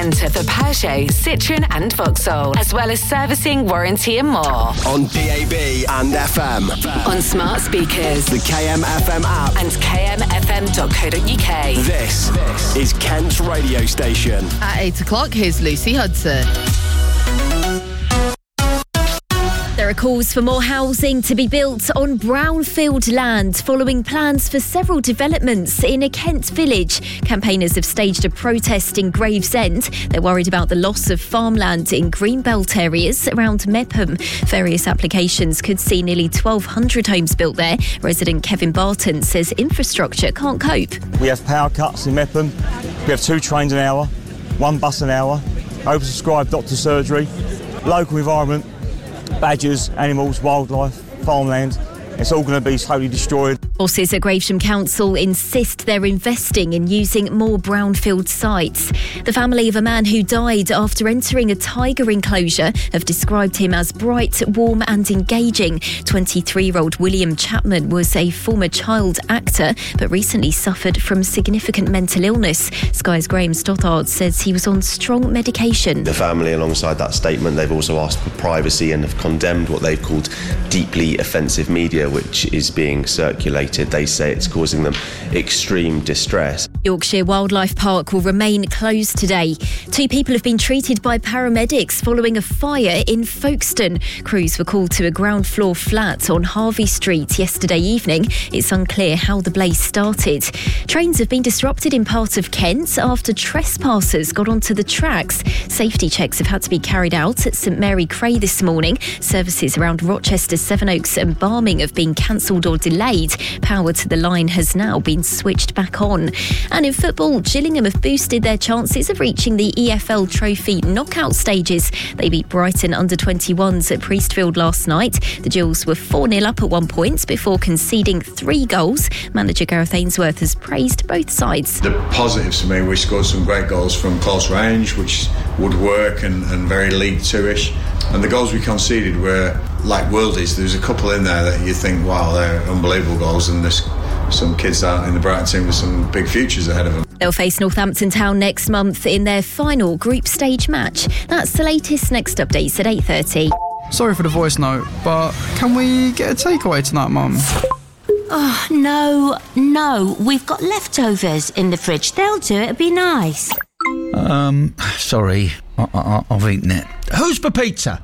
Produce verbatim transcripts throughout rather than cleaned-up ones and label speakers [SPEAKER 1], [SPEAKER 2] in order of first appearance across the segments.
[SPEAKER 1] Centre for Peugeot, Citroën and Vauxhall, as well as servicing, warranty and more.
[SPEAKER 2] On D A B and F M.
[SPEAKER 1] On smart speakers.
[SPEAKER 2] The K M F M app.
[SPEAKER 1] And k m f m dot co dot u k.
[SPEAKER 2] This, this is Kent's radio station.
[SPEAKER 3] At eight o'clock, here's Lucy Hudson.
[SPEAKER 4] There are calls for more housing to be built on brownfield land following plans for several developments in a Kent village. Campaigners have staged a protest in Gravesend. They're worried about the loss of farmland in greenbelt areas around Mepham. Various applications could see nearly twelve hundred homes built there. Resident Kevin Barton says infrastructure can't cope.
[SPEAKER 5] We have power cuts in Mepham. We have two trains an hour, one bus an hour, oversubscribed doctor surgery, local environment, badgers, animals, wildlife, farmland. It's all going to be totally destroyed.
[SPEAKER 4] Bosses at Gravesham Council insist they're investing in using more brownfield sites. The family of a man who died after entering a tiger enclosure have described him as bright, warm and engaging. twenty-three-year-old William Chapman was a former child actor but recently suffered from significant mental illness. Sky's Graham Stothard says he was on strong medication.
[SPEAKER 6] The family, alongside that statement, they've also asked for privacy and have condemned what they've called deeply offensive media, which is being circulated. They say it's causing them extreme distress.
[SPEAKER 4] Yorkshire Wildlife Park will remain closed today. Two people have been treated by paramedics following a fire in Folkestone. Crews were called to a ground floor flat on Harvey Street yesterday evening. It's unclear how the blaze started. Trains have been disrupted in part of Kent after trespassers got onto the tracks. Safety checks have had to be carried out at St Mary Cray this morning. Services around Rochester, Sevenoaks and Barming have been cancelled or delayed. Power to the line has now been switched back on. And in football, Gillingham have boosted their chances of reaching the E F L Trophy knockout stages. They beat Brighton under twenty-ones at Priestfield last night. The Gills were four nil up at one point before conceding three goals. Manager Gareth Ainsworth has praised both sides.
[SPEAKER 7] The positives for me, we scored some great goals from close range, which would work and, and very League Two-ish. And the goals we conceded were like worldies. There's a couple in there that you think, wow, they're unbelievable goals, and there's some kids out in the Brighton team with some big futures ahead of them.
[SPEAKER 4] They'll face Northampton Town next month in their final group stage match. That's the latest. Next updates at eight thirty.
[SPEAKER 8] Sorry for the voice note, but can we get a takeaway tonight, Mum?
[SPEAKER 9] Oh, no, no. We've got leftovers in the fridge. They'll do it. It'd be nice.
[SPEAKER 10] Um, sorry. I- I- I've eaten it. Who's for pizza?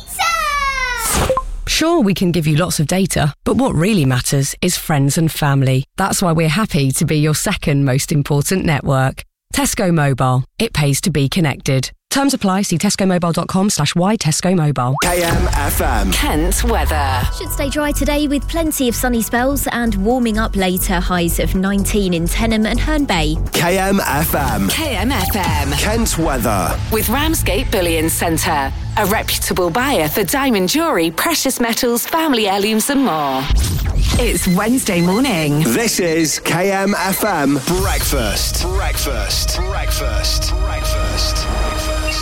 [SPEAKER 11] Sure, we can give you lots of data, but what really matters is friends and family. That's why we're happy to be your second most important network. Tesco Mobile. It pays to be connected. Terms apply. See tescomobile.com slash y Tesco Mobile.
[SPEAKER 2] K M F M.
[SPEAKER 1] Kent weather.
[SPEAKER 4] Should stay dry today with plenty of sunny spells and warming up later. Highs of nineteen in Tenham and Herne Bay.
[SPEAKER 2] K M F M.
[SPEAKER 1] K M F M.
[SPEAKER 2] Kent weather.
[SPEAKER 1] With Ramsgate Bullion Centre, a reputable buyer for diamond jewellery, precious metals, family heirlooms and more. It's Wednesday morning.
[SPEAKER 2] This is K M F M Breakfast. Breakfast. Breakfast. Breakfast.